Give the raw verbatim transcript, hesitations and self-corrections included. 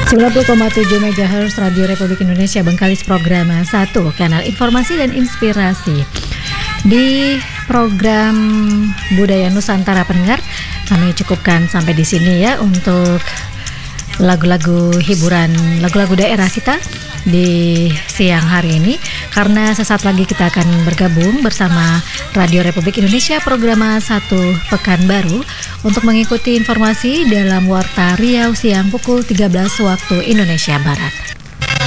sembilan puluh koma tujuh megahertz Radio Republik Indonesia Bengkalis, program satu, kanal informasi dan inspirasi. Di program Budaya Nusantara pendengar, kami cukupkan sampai di sini ya untuk lagu-lagu hiburan, lagu-lagu daerah kita di siang hari ini, karena sesaat lagi kita akan bergabung bersama Radio Republik Indonesia program satu Pekanbaru untuk mengikuti informasi dalam Warta Riau siang pukul tiga belas waktu Indonesia Barat.